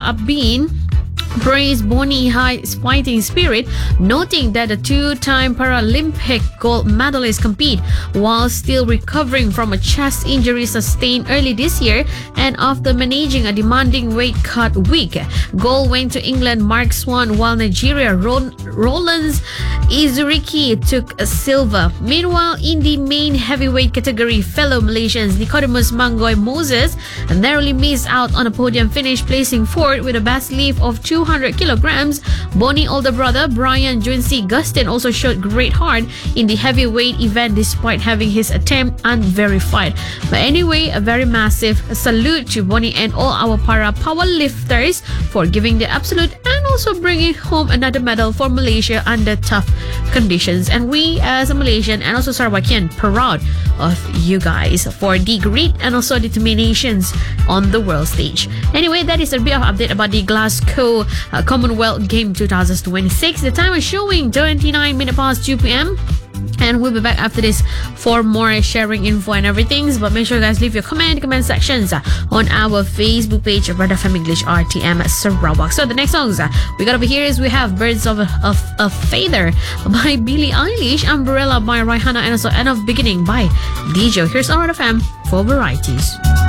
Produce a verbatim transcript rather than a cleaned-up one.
Abin praised Bonnie High's fighting spirit, noting that the two-time Paralympic gold medalist compete while still recovering from a chest injury sustained early this year and after managing a demanding weight cut week. Gold went to England Mark Swan, while Nigeria Ro- Rollins Izuriki took a silver. Meanwhile, in the main heavyweight category, fellow Malaysians Nicodemus Mangoy Moses narrowly missed out on a podium finish, placing fourth with a best lift of two hundred kilograms. Bonnie older brother Brian Junsi Gustin also showed great heart in the heavyweight event despite having his attempt unverified. But anyway, a very massive salute to Bonnie and all our para powerlifters for giving the absolute and also bringing home another medal for Malaysia under tough conditions. And we as a Malaysian and also Sarawakian proud of you guys for the grit and also determinations on the world stage. Anyway, that is a bit of update about the Glasgow uh, Commonwealth Game twenty twenty-six. The time is showing twenty-nine minutes past two p.m. and we'll be back after this for more sharing info and everything. But make sure you guys leave your comment comment sections uh, on our Facebook page, Red F M English R T M Sarawak. So the next songs uh, we got over here is we have Birds of a, of a Feather by Billie Eilish, Umbrella by Rihanna, and also End of Beginning by D J. Here's our Red F M for varieties.